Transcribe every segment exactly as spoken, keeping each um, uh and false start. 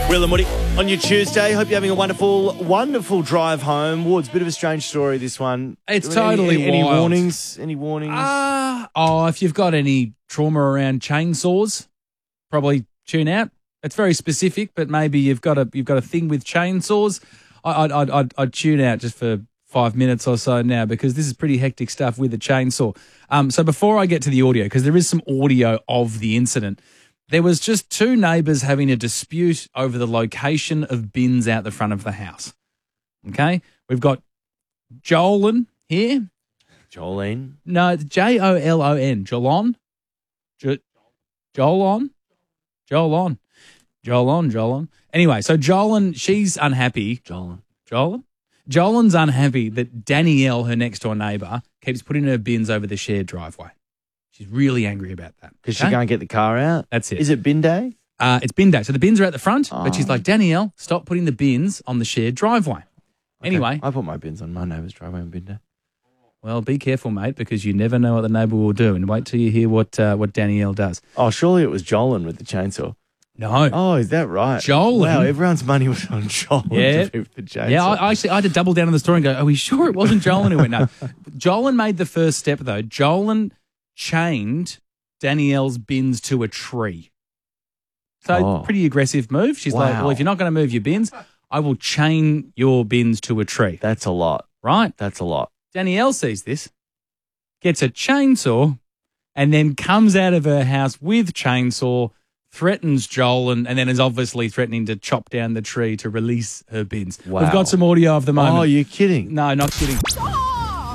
Will and Woody on your Tuesday. Hope you're having a wonderful, wonderful drive home. Ward's a bit of a strange story, this one. It's Any- totally any, any wild. warnings? Any warnings? Uh, oh, if you've got any trauma around chainsaws, probably tune out. It's very specific, but maybe you've got a you've got a thing with chainsaws. I- I'd I'd I'd, I'd tune out just for five minutes or so now, because this is pretty hectic stuff with a chainsaw. Um, so before I get to the audio, because there is some audio of the incident, there was just two neighbours having a dispute over the location of bins out the front of the house. Okay, we've got Jolon here. Jolene? No, J O L O N. Jolon. Jo- Jolon. Jolon. Jolon. Jolon. Anyway, so Jolon, she's unhappy. Jolene. Jolon? Jolon's unhappy that Danielle, her next door neighbour, keeps putting her bins over the shared driveway. She's really angry about that. Because okay? she can't get the car out? That's it. Is it bin day? Uh, it's bin day. So the bins are at the front, Oh. but she's like, Danielle, stop putting the bins on the shared driveway. Okay. Anyway. I put my bins on my neighbour's driveway on bin day. Well, be careful, mate, because you never know what the neighbour will do. And wait till you hear what uh, what Danielle does. Oh, surely it was Jolene with the chainsaw. No. Oh, is that right? Jolene. Wow, everyone's money was on Jolene Yeah. to be with the chainsaw. Yeah, I, I actually I had to double down on the story and go, are we sure it wasn't Jolene who went? No. Jolene made the first step, though. Jolene chained Danielle's bins to a tree. So Oh. pretty aggressive move. She's like, Wow. well, if you're not going to move your bins, I will chain your bins to a tree. That's a lot. Right? That's a lot. Danielle sees this, gets a chainsaw, and then comes out of her house with chainsaw, threatens Joel, and, and then is obviously threatening to chop down the tree to release her bins. Wow. We've got some audio of the moment. Oh, you're kidding. No, not kidding. Stop!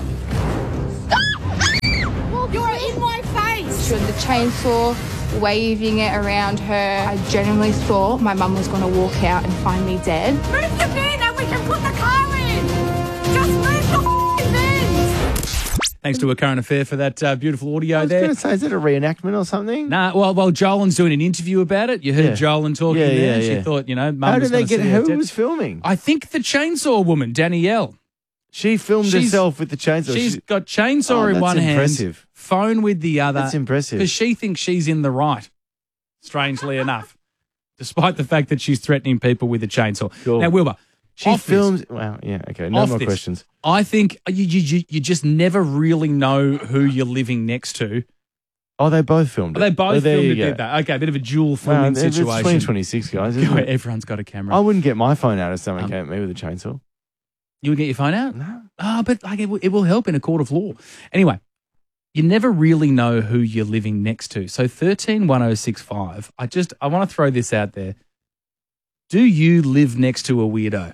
Stop! You're in my face! She had the chainsaw, waving it around her. I genuinely thought my mum was going to walk out and find me dead. Move the bin and we can put the car in! Just move the f***ing bins! Thanks to A Current Affair for that uh, beautiful audio I was there. going to say, is it a reenactment or something? Nah, well, well, Jolen's doing an interview about it. You heard Yeah. Jolen talking Yeah, there. yeah, She yeah. thought, you know, mum How was did they gonna get, see her who dead. was filming? I think the chainsaw woman, Danielle. She filmed She's- herself with the chainsaw. She's She- got chainsaw Oh, in that's one impressive. hand, phone with the other. That's impressive. Because she thinks she's in the right, strangely enough, despite the fact that she's threatening people with a chainsaw. Cool. Now, Wilbur, She off this- films. Wow, yeah, okay. No off more this, questions. I think you, you, you, you just never really know who you're living next to. Oh, they both filmed it. They both Oh, there filmed you it, go. did that. Okay, a bit of a dual Wow, filming it's it's situation. twenty twenty-six, guys. Isn't Where it? everyone's got a camera. I wouldn't get my phone out if someone Um, came at me with a chainsaw. You would get your phone out? No. Ah, but like it, will- it will help in a court of law. Anyway, you never really know who you're living next to. So thirteen one oh six five, I just, I want to throw this out there. Do you live next to a weirdo?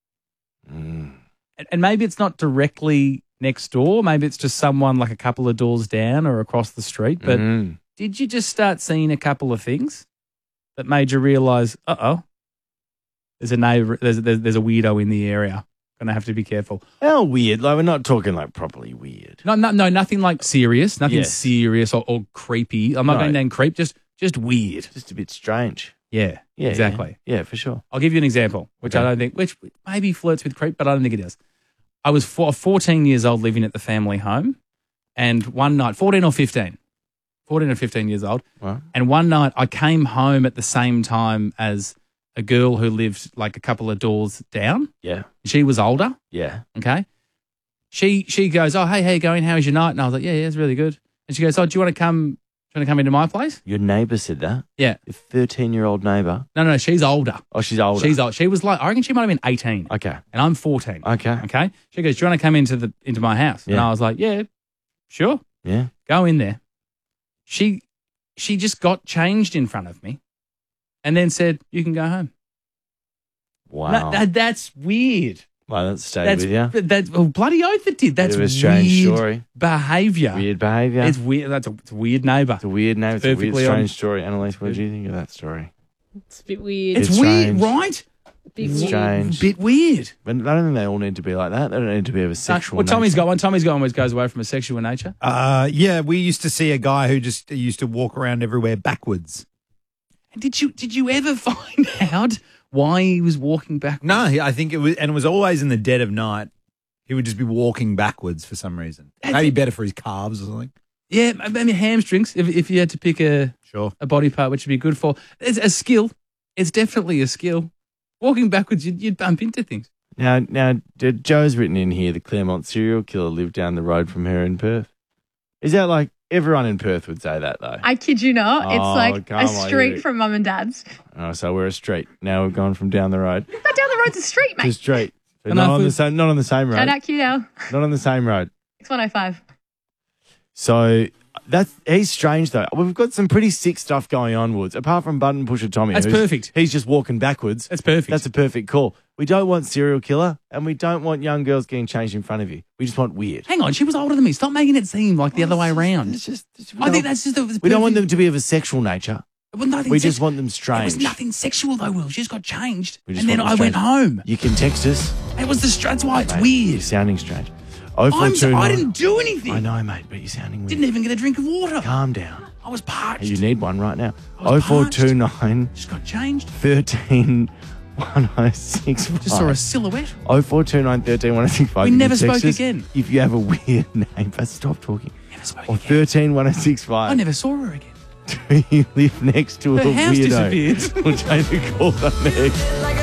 Mm. And, and maybe it's not directly next door. Maybe it's just someone like a couple of doors down or across the street. But Mm. did you just start seeing a couple of things that made you realise, uh-oh, there's a neighbor, there's, there's, there's a weirdo in the area. Going to have to be careful. How weird? Like, we're not talking like properly weird. No, no, no, nothing like serious, nothing Yes. serious or, or creepy. I'm not No. going down creep, just just weird. Just a bit strange. Yeah, Yeah, exactly. Yeah, yeah, for sure. I'll give you an example, which I Okay. don't think, which maybe flirts with creep, but I don't think it does. I was four, fourteen years old living at the family home, and one night, fourteen or fifteen, fourteen or fifteen years old, Well, and one night I came home at the same time as a girl who lived like a couple of doors down. yeah, She was older. yeah. Okay. She she goes, oh, hey, how you going? How was your night? And I was like, yeah, yeah, it's really good. And she goes, oh, do you want to come, do you want to come into my place? Your neighbour said that? Yeah. Your thirteen-year-old neighbour? No, no, she's older. Oh, she's older. She's old. She was like, I reckon she might have been eighteen. Okay, And I'm fourteen. okay. Okay. She goes, do you want to come into the into my house? And Yeah. I was like, yeah, sure. Yeah. Go in there. She she just got changed in front of me and then said, you can go home. Wow. No, that, that's weird. Well, that stayed That's with you. that's oh, bloody oath it did. That's Bit of a strange weird story. behaviour. Weird behaviour. It's weird. That's a, it's a weird neighbour. It's a weird name. It's a weird, Perfectly strange on- story. Annalise, what did you think of that story? It's a bit weird. It's It's weird, strange. right? bit It's weird. strange. Bit weird. But I don't think they all need to be like that. They don't need to be of a sexual well, Tommy's nature. got one. Tommy's got one which goes away from a sexual nature. Uh, yeah, we used to see a guy who just used to walk around everywhere backwards. And did you did you ever find out why he was walking back? No, he- I think it was, and it was always in the dead of night. He would just be walking backwards for some reason. Maybe better for his calves or something. Yeah, I mean hamstrings. If if you had to pick a Sure. a body part which would be good for, it's a skill. It's definitely a skill. Walking backwards, you'd, you'd bump into things. Now, now, d- Joe's written in here the Claremont serial killer lived down the road from her in Perth. Is that like everyone in Perth would say that though? I kid you not. Oh, it's like come a on, street you- from mum and dad's. Oh, so we're a street. Now we've gone from down the road But down the road's a street, to mate. street. But And not I on the thought- same, not on the same road. Shout out Q L. Not on the same road. It's one oh five. So that's he's strange though. We've got some pretty sick stuff going on, Woods. Apart from Button Pusher Tommy, That's who's- perfect. He's just walking backwards. That's perfect. That's a perfect call. We don't want serial killer, and we don't want young girls getting changed in front of you. We just want weird. Hang on, she was older than me. Stop making it seem like the other way around. It's just, it's- we I think don't- that's just a, we don't want them to be of a sexual nature. Well, nothing We sex- just want them It strange. was nothing sexual though, Will. She just got changed, We just and then want I them went strange. home. You can text us. It was the str- that's why it's Mate, weird. You're sounding strange. Oh four I'm, two so- I nine. didn't do anything. I know, mate, but you're sounding weird. Didn't even get a drink of water. Calm down. I was parched. You need one right now. I Oh was four two nine Just got changed. thirteen one oh six five. Just saw a silhouette. Oh four two nine thirteen one oh six five. We You can never text spoke us again. If you have a weird name, but stop talking. Never spoke Or again. thirteen one oh six five. I never saw her again. Do you live next to Her a house weirdo? disappeared. We'll take the call on next. Like